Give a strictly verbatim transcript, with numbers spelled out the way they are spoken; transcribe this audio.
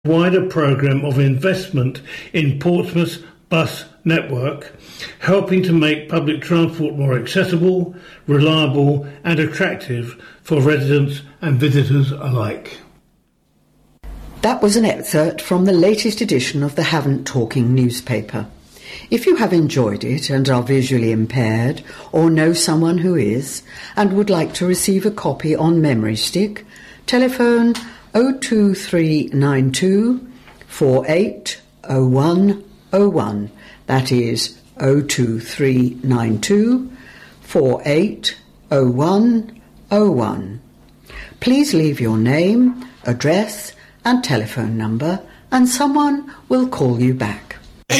wider programme of investment in Portsmouth's bus network, helping to make public transport more accessible, reliable and attractive for residents and visitors alike. That was an excerpt from the latest edition of the Havant Talking newspaper. If you have enjoyed it and are visually impaired or know someone who is and would like to receive a copy on memory stick, telephone oh two three nine two, four eight oh one oh one. That is oh two three nine two, four eight oh one oh one. Please leave your name, address and telephone number and someone will call you back.